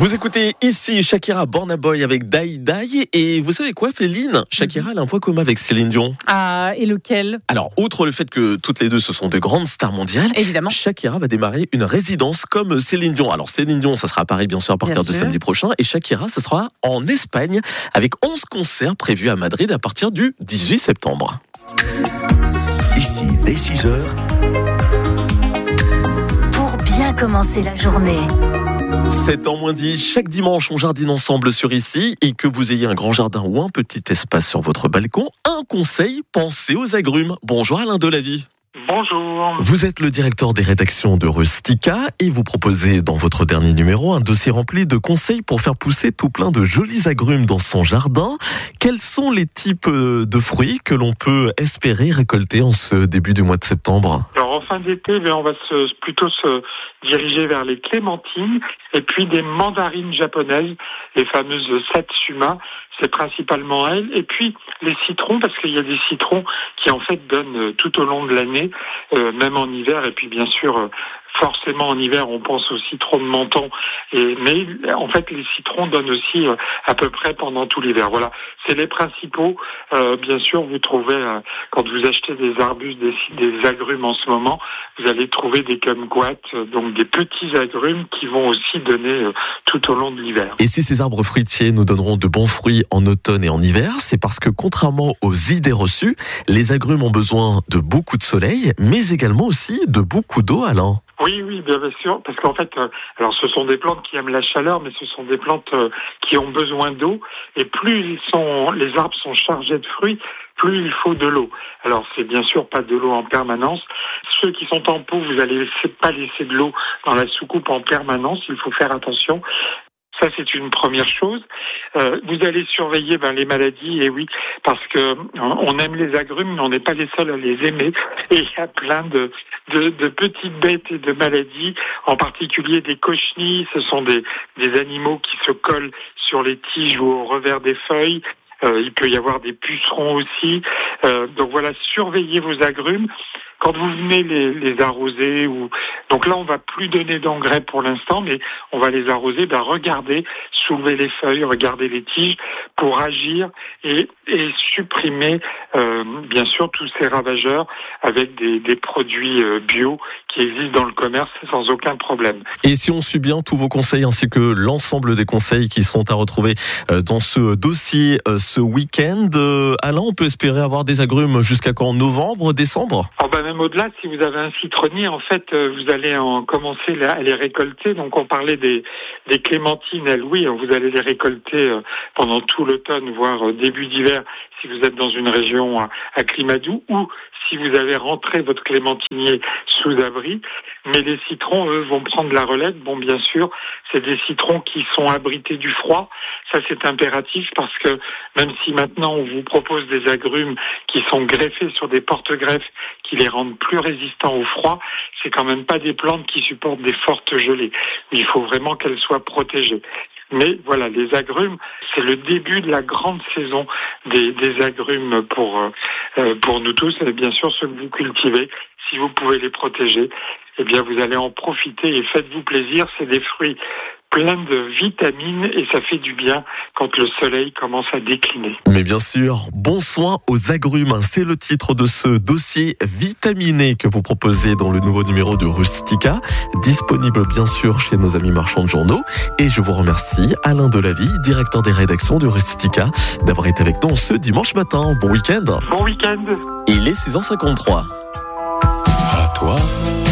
Vous écoutez ici Shakira Burna Boy avec Die Die. Et vous savez quoi, Féline? Shakira elle a un point commun avec Céline Dion. Ah, et lequel? Alors, outre le fait que toutes les deux ce sont de grandes stars mondiales, évidemment, Shakira va démarrer une résidence comme Céline Dion. Alors Céline Dion, ça sera à Paris bien sûr à partir de samedi prochain. Et Shakira, ça sera en Espagne avec 11 concerts prévus à Madrid à partir du 18 septembre. Ici, dès 6h. Pour bien commencer la journée. 7h moins 10, chaque dimanche on jardine ensemble sur Ici, et que vous ayez un grand jardin ou un petit espace sur votre balcon, un conseil, pensez aux agrumes. Bonjour Alain Delavie. Bonjour. Vous êtes le directeur des rédactions de Rustica et vous proposez dans votre dernier numéro un dossier rempli de conseils pour faire pousser tout plein de jolis agrumes dans son jardin. Quels sont les types de fruits que l'on peut espérer récolter en ce début du mois de septembre ? Alors en fin d'été, on va plutôt se diriger vers les clémentines et puis des mandarines japonaises, les fameuses Satsuma, c'est principalement elles. Et puis les citrons, parce qu'il y a des citrons qui en fait donnent tout au long de l'année, même en hiver, et puis bien sûr forcément en hiver on pense au citron de Menton, mais en fait les citrons donnent aussi à peu près pendant tout l'hiver. Voilà, c'est les principaux. Bien sûr vous trouvez, quand vous achetez des arbustes, des agrumes en ce moment, vous allez trouver des kumquats, donc des petits agrumes qui vont aussi donner tout au long de l'hiver. Et si ces arbres fruitiers nous donneront de bons fruits en automne et en hiver, c'est parce que contrairement aux idées reçues, les agrumes ont besoin de beaucoup de soleil, mais également aussi de beaucoup d'eau, Alain. Oui, bien sûr, parce qu'en fait, alors ce sont des plantes qui aiment la chaleur, mais ce sont des plantes qui ont besoin d'eau, et plus les arbres sont chargés de fruits, plus il faut de l'eau. Alors c'est bien sûr pas de l'eau en permanence. Ceux qui sont en pot, vous allez pas laisser de l'eau dans la soucoupe en permanence, il faut faire attention. Ça, c'est une première chose. Vous allez surveiller les maladies, et oui, parce que on aime les agrumes, mais on n'est pas les seuls à les aimer. Et il y a plein de petites bêtes et de maladies, en particulier des cochenilles. Ce sont des animaux qui se collent sur les tiges ou au revers des feuilles. Il peut y avoir des pucerons aussi. Donc voilà, surveillez vos agrumes. Quand vous venez les arroser, donc là on va plus donner d'engrais pour l'instant, mais on va les arroser. Regardez, soulevez les feuilles, regardez les tiges pour agir et supprimer bien sûr tous ces ravageurs avec des produits bio qui existent dans le commerce sans aucun problème. Et si on suit bien tous vos conseils ainsi que l'ensemble des conseils qui sont à retrouver dans ce dossier ce week-end, Alain, on peut espérer avoir des agrumes jusqu'à quand? Novembre, décembre? Même au-delà, si vous avez un citronnier, en fait, vous allez commencer à les récolter. Donc, on parlait des clémentines, elles, oui, vous allez les récolter pendant tout l'automne, voire début d'hiver, si vous êtes dans une région à climat doux, ou si vous avez rentré votre clémentinier sous abri. Mais les citrons, eux, vont prendre la relève. Bon, bien sûr, c'est des citrons qui sont abrités du froid. Ça, c'est impératif parce que même si maintenant on vous propose des agrumes qui sont greffés sur des porte-greffes qui les rendent plus résistants au froid, c'est quand même pas des plantes qui supportent des fortes gelées. Il faut vraiment qu'elles soient protégées. Mais voilà, les agrumes, c'est le début de la grande saison des agrumes pour nous tous. Et bien sûr, ceux que vous cultivez, si vous pouvez les protéger, eh bien vous allez en profiter et faites-vous plaisir. C'est des fruits plein de vitamines et ça fait du bien quand le soleil commence à décliner. Mais bien sûr, bon soin aux agrumes, c'est le titre de ce dossier vitaminé que vous proposez dans le nouveau numéro de Rustica, disponible bien sûr chez nos amis marchands de journaux. Et je vous remercie, Alain Delavie, directeur des rédactions de Rustica, d'avoir été avec nous ce dimanche matin. Bon week-end. Bon week-end. Il est 6h53. À toi.